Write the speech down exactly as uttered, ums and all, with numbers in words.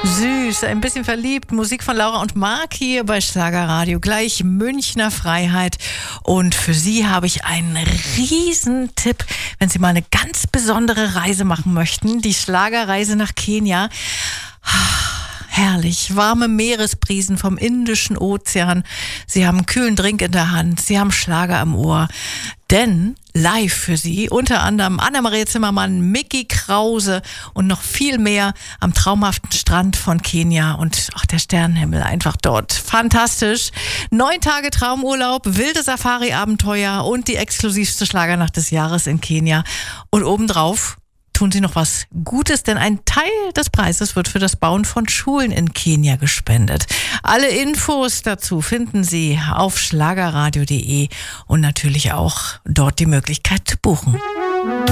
Süß, ein bisschen verliebt. Musik von Laura und Mark hier bei Schlagerradio. Gleich Münchner Freiheit. Und für Sie habe ich einen Riesentipp, wenn Sie mal eine ganz besondere Reise machen möchten. Die Schlagerreise nach Kenia. Herrlich, warme Meeresbrisen vom Indischen Ozean. Sie haben einen kühlen Drink in der Hand. Sie haben Schlager im Ohr. Denn live für Sie unter anderem Anna-Maria Zimmermann, Micky Krause und noch viel mehr am traumhaften Strand von Kenia und auch der Sternenhimmel einfach dort. Fantastisch. Neun Tage Traumurlaub, wilde Safari-Abenteuer und die exklusivste Schlagernacht des Jahres in Kenia. Und obendrauf tun Sie noch was Gutes, denn ein Teil des Preises wird für das Bauen von Schulen in Kenia gespendet. Alle Infos dazu finden Sie auf schlagerradio punkt de und natürlich auch dort die Möglichkeit zu buchen.